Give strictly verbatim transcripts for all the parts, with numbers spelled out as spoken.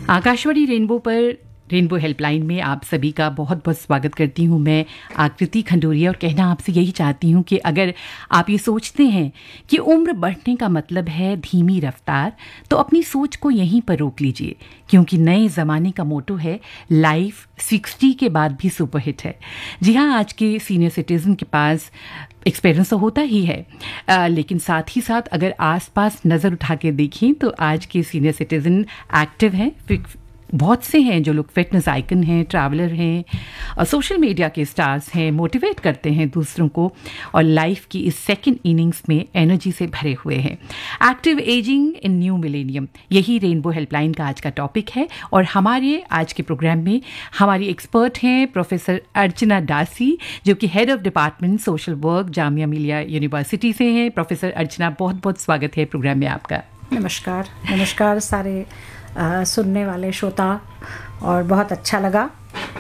Akashvani rainbow पर rainbow helpline में आप सभी का बहुत बहुत स्वागत करती हूँ। मैं आकृति खंडूरिया और कहना आपसे यही चाहती हूँ कि अगर आप ये सोचते हैं कि उम्र बढ़ने का मतलब है धीमी रफ्तार, तो अपनी सोच को यहीं पर रोक लीजिए, क्योंकि नए ज़माने का मोटो है लाइफ सिक्सटी के बाद भी सुपरहिट है। जी हाँ, आज के सीनियर सिटीज़न के पास एक्सपीरियंस तो होता ही है, आ, लेकिन साथ ही साथ अगर आसपास नज़र उठा के देखें तो आज के सीनियर सिटीज़न एक्टिव हैं, बहुत से हैं जो लोग फिटनेस आइकन हैं, ट्रैवलर हैं और सोशल मीडिया के स्टार्स हैं, मोटिवेट करते हैं दूसरों को और लाइफ की इस सेकंड इनिंग्स में एनर्जी से भरे हुए हैं। एक्टिव एजिंग इन न्यू मिलेनियम, यही रेनबो हेल्पलाइन का आज का टॉपिक है। और हमारे आज के प्रोग्राम में हमारी एक्सपर्ट हैं प्रोफेसर अर्चना दासी, जो कि head of department social work Jamia Millia university से हैं। प्रोफेसर अर्चना, बहुत बहुत स्वागत है प्रोग्राम में आपका। नमस्कार नमस्कार सारे आ, सुनने वाले श्रोता, और बहुत अच्छा लगा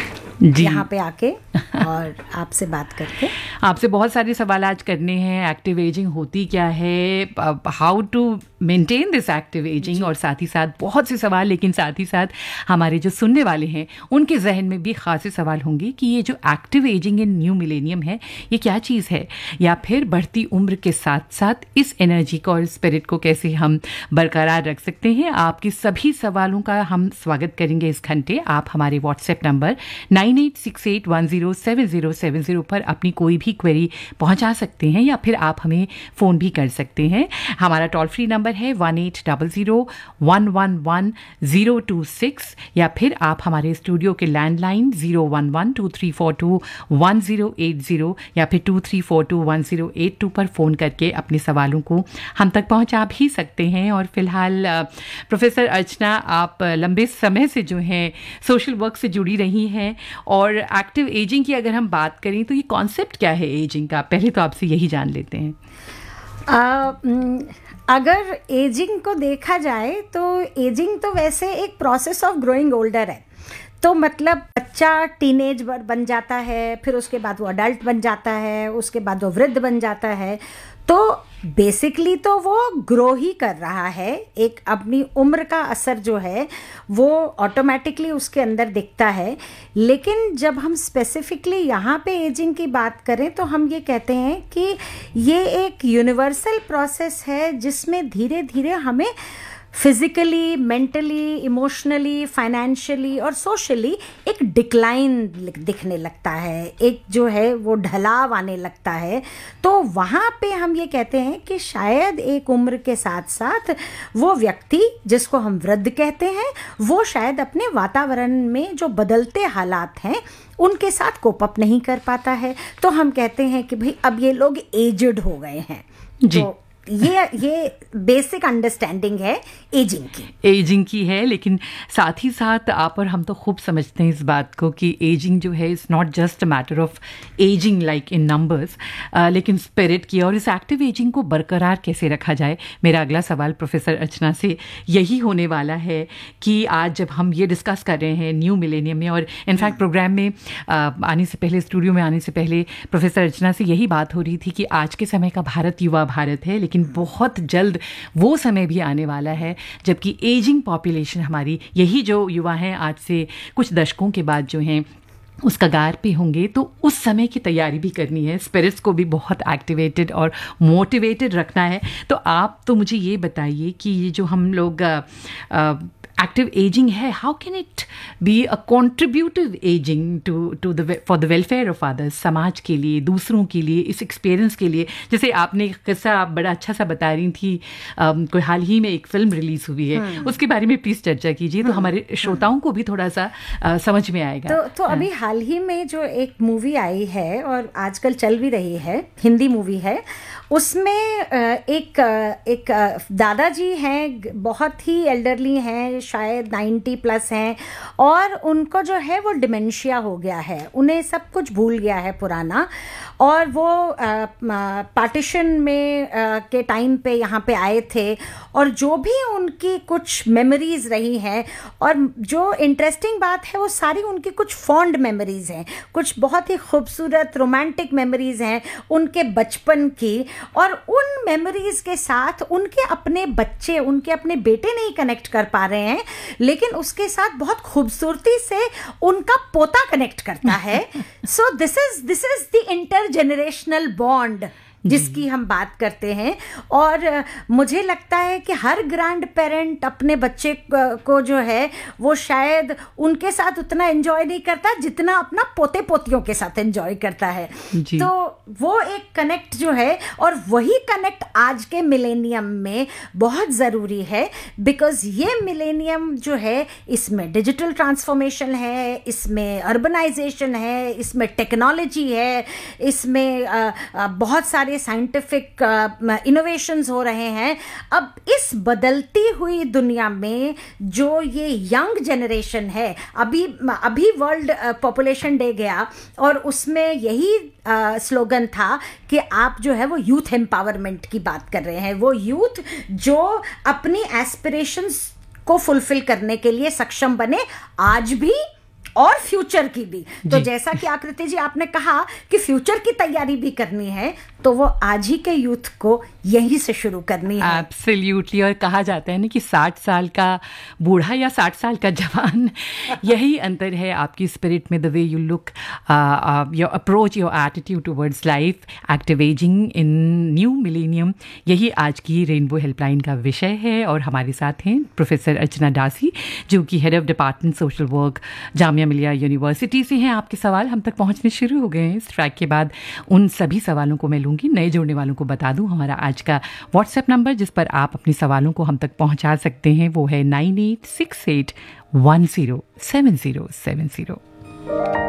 यहाँ पे आके और आपसे बात करके। आपसे बहुत सारे सवाल आज करने हैं। एक्टिव एजिंग होती क्या है, how to maintain this active ageing, और साथ ही साथ बहुत से सवाल, लेकिन साथ ही साथ हमारे जो सुनने वाले हैं उनके जहन में भी खासे सवाल होंगे कि ये जो एक्टिव एजिंग इन न्यू मिलेनियम है ये क्या चीज़ है, या फिर बढ़ती उम्र के साथ साथ इस एनर्जी को और स्पिरिट को कैसे हम बरकरार रख सकते हैं। आपके सभी सवालों का हम स्वागत करेंगे इस घंटे। आप हमारे WhatsApp number nine eight six eight one zero seven zero seven zero पर अपनी कोई भी क्वेरी पहुंचा सकते हैं, या फिर आप हमें फ़ोन भी कर सकते हैं। हमारा टोल फ्री नंबर है one eight double zero one one one zero two six, या फिर आप हमारे स्टूडियो के landline zero one one two three four to one zero eight zero या फिर to three four to one zero eight to पर phone करके अपने सवालों को हम तक पहुंचा भी सकते हैं। और फिलहाल प्रोफेसर अर्चना, आप लंबे समय से जो हैं सोशल वर्क से जुड़ी रही हैं, और एक्टिव एजिंग की अगर हम बात करें तो ये कॉन्सेप्ट क्या है एजिंग का, पहले तो आपसे यही जान लेते हैं। आ, अगर एजिंग को देखा जाए तो एजिंग तो वैसे एक प्रोसेस ऑफ ग्रोइंग ओल्डर है। तो मतलब बच्चा टीनेज बन जाता है, फिर उसके बाद वो अडल्ट बन जाता है, उसके बाद वो वृद्ध बन जाता है। तो बेसिकली तो वो ग्रो ही कर रहा है, एक अपनी उम्र का असर जो है वो ऑटोमेटिकली उसके अंदर दिखता है। लेकिन जब हम स्पेसिफिकली यहाँ पे एजिंग की बात करें तो हम ये कहते हैं कि ये एक यूनिवर्सल प्रोसेस है जिसमें धीरे धीरे हमें फिजिकली, मेंटली, इमोशनली, फाइनेंशियली और सोशली एक डिक्लाइन दिखने लगता है, एक जो है वो ढलाव आने लगता है। तो वहाँ पे हम ये कहते हैं कि शायद एक उम्र के साथ साथ वो व्यक्ति, जिसको हम वृद्ध कहते हैं, वो शायद अपने वातावरण में जो बदलते हालात हैं उनके साथ कोप अप नहीं कर पाता है। तो हम कहते हैं कि भाई अब ये लोग एजड हो गए हैं। जी। तो ये ये बेसिक अंडरस्टैंडिंग है एजिंग की एजिंग की है। लेकिन साथ ही साथ आप और हम तो खूब समझते हैं इस बात को कि एजिंग जो है is not just a matter of ageing like in numbers, लेकिन स्पिरिट की, और इस एक्टिव एजिंग को बरकरार कैसे रखा जाए। मेरा अगला सवाल प्रोफेसर अर्चना से यही होने वाला है कि आज जब हम ये डिस्कस कर रहे हैं न्यू मिलेनियम में, और इनफैक्ट प्रोग्राम में आ, आने से पहले, स्टूडियो में आने से पहले प्रोफेसर अर्चना से यही बात हो रही थी कि आज के समय का भारत युवा भारत है, लेकिन बहुत जल्द वो समय भी आने वाला है जबकि एजिंग पॉपुलेशन हमारी, यही जो युवा हैं आज से कुछ दशकों के बाद जो हैं उस कगार पे होंगे। तो उस समय की तैयारी भी करनी है, स्पिरिट्स को भी बहुत एक्टिवेटेड और मोटिवेटेड रखना है। तो आप तो मुझे ये बताइए कि ये जो हम लोग एक्टिव एजिंग है, how can it be a कॉन्ट्रीब्यूटिव ageing to to the for the welfare of others, समाज के लिए, दूसरों के लिए, इस एक्सपीरियंस के लिए। जैसे आपने किस्सा आप बड़ा अच्छा सा बता रही थी, um, कोई हाल ही में एक फिल्म रिलीज हुई है, hmm. उसके बारे में प्लीज चर्चा कीजिए, hmm. तो हमारे श्रोताओं को भी थोड़ा सा uh, समझ में आएगा। तो, तो अभी हाल ही में जो एक मूवी आई है और आजकल चल भी रही है, हिंदी मूवी है, उसमें एक एक दादाजी हैं, बहुत ही एल्डरली हैं, शायद नाइन्टी प्लस हैं, और उनको जो है वो डिमेंशिया हो गया है, उन्हें सब कुछ भूल गया है पुराना, और वो पार्टीशन में आ, के टाइम पे यहाँ पे आए थे, और जो भी उनकी कुछ मेमोरीज रही हैं, और जो इंटरेस्टिंग बात है वो सारी उनकी कुछ फॉन्ड मेमोरीज हैं, कुछ बहुत ही खूबसूरत रोमांटिक मेमोरीज हैं उनके बचपन की, और उन मेमोरीज के साथ उनके अपने बच्चे, उनके अपने बेटे नहीं कनेक्ट कर पा रहे हैं, लेकिन उसके साथ बहुत खूबसूरती से उनका पोता कनेक्ट करता है. So this is this is the intergenerational bond जिसकी हम बात करते हैं. और मुझे लगता है कि हर ग्रैंड पेरेंट अपने बच्चे को जो है वो शायद उनके साथ उतना एंजॉय नहीं करता जितना अपना पोते पोतियों के साथ एंजॉय करता है. तो वो एक कनेक्ट जो है, और वही कनेक्ट आज के मिलेनियम में बहुत ज़रूरी है, बिकॉज ये मिलेनियम जो है इसमें डिजिटल ट्रांसफॉर्मेशन है, इसमें अर्बनाइजेशन है, इसमें टेक्नोलॉजी है, इसमें आ, आ, बहुत सारे साइंटिफिक इनोवेशंस हो रहे हैं. अब इस बदलती हुई दुनिया में जो ये यंग जनरेशन है, अभी अभी वर्ल्ड पॉपुलेशन डे गया और उसमें यही स्लोगन था कि आप जो है वो यूथ एम्पावरमेंट की बात कर रहे हैं. वो यूथ जो अपनी एस्पिरेशंस को फुलफिल करने के लिए सक्षम बने, आज भी और फ्यूचर की भी. तो जैसा कि आकृति जी आपने कहा कि फ्यूचर की तैयारी भी करनी है, तो वो आज ही के यूथ को यहीं से शुरू करनी है. एब्सोल्युटली. और कहा जाता है ना कि साठ साल का बूढ़ा या साठ साल का जवान, यही अंतर है आपकी स्पिरिट में, the way you look, your approach, your attitude towards life, active ageing in new millennium. यही आज की रेनबो हेल्पलाइन का विषय है. और हमारे साथ हैं प्रोफेसर अर्चना दासी, जो कि head of department social work, Jamia Millia university से हैं. आपके सवाल हम तक पहुंचने शुरू हो गए हैं. इस ट्रैक के बाद उन सभी सवालों को मैं लूँगी. नए जुड़ने वालों को बता दूं, हमारा आज का व्हाट्सएप नंबर जिस पर आप अपने सवालों को हम तक पहुंचा सकते हैं वो है nine eight six eight one zero seven zero seven zero.